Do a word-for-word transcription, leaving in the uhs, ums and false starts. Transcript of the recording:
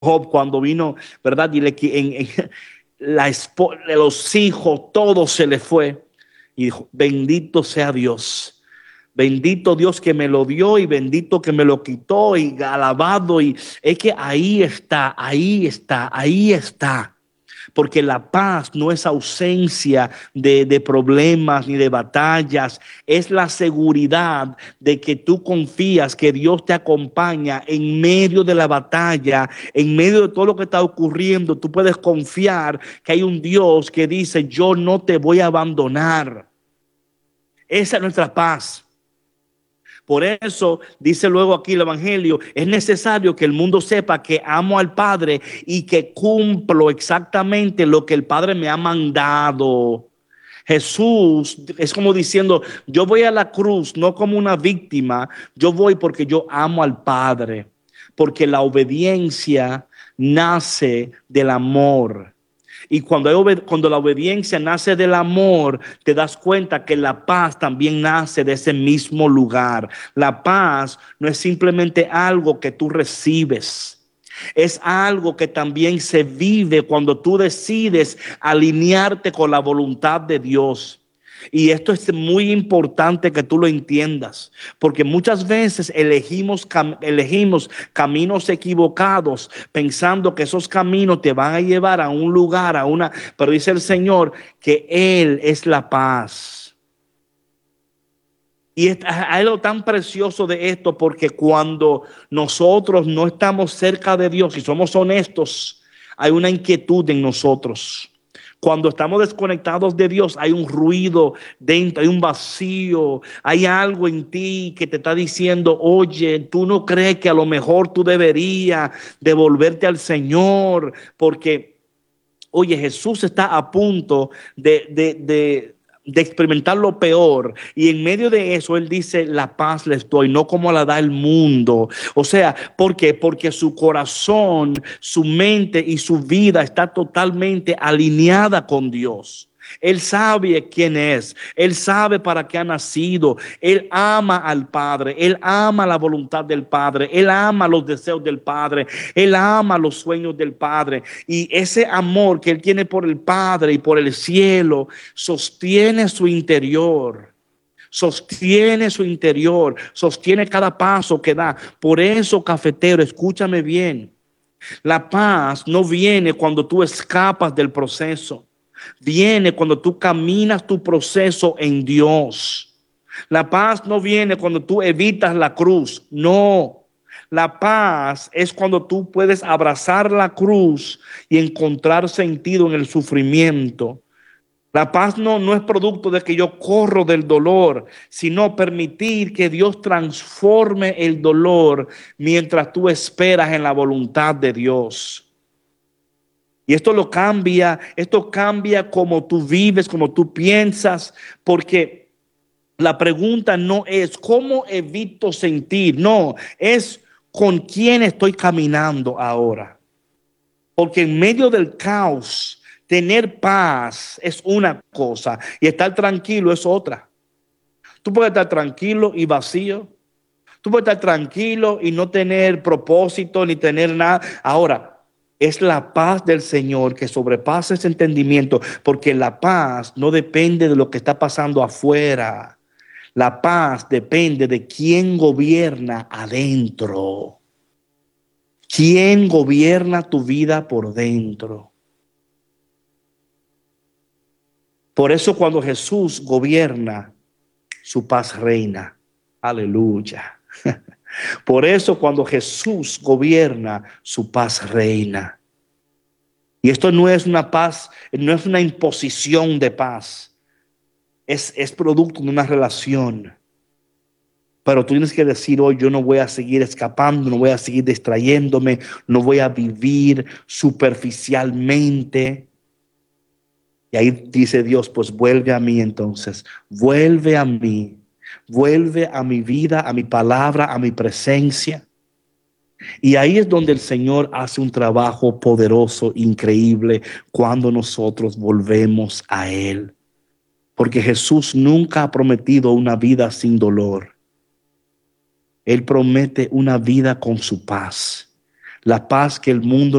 Job cuando vino, ¿verdad? Y le, en, en, la esposa, los hijos, todo se le fue. Y dijo, bendito sea Dios. Bendito Dios que me lo dio y bendito que me lo quitó y alabado. Y es que ahí está, ahí está, ahí está. Porque la paz no es ausencia de, de problemas ni de batallas, es la seguridad de que tú confías que Dios te acompaña en medio de la batalla, en medio de todo lo que está ocurriendo. Tú puedes confiar que hay un Dios que dice, yo no te voy a abandonar. Esa es nuestra paz. Por eso dice luego aquí el evangelio, es necesario que el mundo sepa que amo al Padre y que cumplo exactamente lo que el Padre me ha mandado. Jesús es como diciendo, yo voy a la cruz no como una víctima, yo voy porque yo amo al Padre, porque la obediencia nace del amor. Y cuando, hay, cuando la obediencia nace del amor, te das cuenta que la paz también nace de ese mismo lugar. La paz no es simplemente algo que tú recibes. Es algo que también se vive cuando tú decides alinearte con la voluntad de Dios. Y esto es muy importante que tú lo entiendas, porque muchas veces elegimos, cam- elegimos caminos equivocados, pensando que esos caminos te van a llevar a un lugar, a una, pero dice el Señor que Él es la paz. Y es algo tan precioso de esto, porque cuando nosotros no estamos cerca de Dios y somos honestos, hay una inquietud en nosotros. Cuando estamos desconectados de Dios, hay un ruido dentro, hay un vacío, hay algo en ti que te está diciendo, oye, tú no crees que a lo mejor tú deberías devolverte al Señor, porque, oye, Jesús está a punto de, de, de, de experimentar lo peor, y en medio de eso Él dice, la paz les doy, no como la da el mundo. O sea, ¿por qué? Porque su corazón, su mente y su vida está totalmente alineada con Dios. Él sabe quién es, Él sabe para qué ha nacido, Él ama al Padre, Él ama la voluntad del Padre, Él ama los deseos del Padre, Él ama los sueños del Padre. Y ese amor que Él tiene por el Padre y por el cielo sostiene su interior. Sostiene su interior, sostiene cada paso que da. Por eso, cafetero, escúchame bien. La paz no viene cuando tú escapas del proceso. Viene cuando tú caminas tu proceso en Dios. La paz no viene cuando tú evitas la cruz. No. La paz es cuando tú puedes abrazar la cruz y encontrar sentido en el sufrimiento. La paz no, no es producto de que yo corro del dolor, sino permitir que Dios transforme el dolor mientras tú esperas en la voluntad de Dios. Y esto lo cambia, esto cambia como tú vives, como tú piensas, porque la pregunta no es cómo evito sentir, no, es con quién estoy caminando ahora. Porque en medio del caos, tener paz es una cosa y estar tranquilo es otra. Tú puedes estar tranquilo y vacío. Tú puedes estar tranquilo y no tener propósito ni tener nada. Ahora, es la paz del Señor que sobrepasa ese entendimiento, porque la paz no depende de lo que está pasando afuera. La paz depende de quién gobierna adentro. ¿Quién gobierna tu vida por dentro? Por eso cuando Jesús gobierna, su paz reina. Aleluya. Por eso cuando Jesús gobierna, su paz reina. Y esto no es una paz, no es una imposición de paz. Es, es producto de una relación. Pero tú tienes que decir hoy, yo no voy a seguir escapando, no voy a seguir distrayéndome, no voy a vivir superficialmente. Y ahí dice Dios, pues vuelve a mí entonces, vuelve a mí, vuelve a mi vida, a mi palabra, a mi presencia. Y ahí es donde el Señor hace un trabajo poderoso, increíble, cuando nosotros volvemos a Él. Porque Jesús nunca ha prometido una vida sin dolor. Él promete una vida con su paz. la paz que el mundo